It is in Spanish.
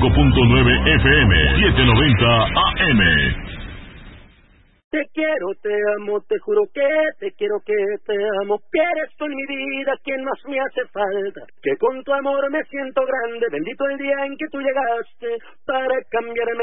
FM, 790 AM. Te quiero, te amo, te juro que te quiero, que te amo, que eres tú en mi vida quien más me hace falta, que con tu amor me siento grande, bendito el día en que tú llegaste para cambiarme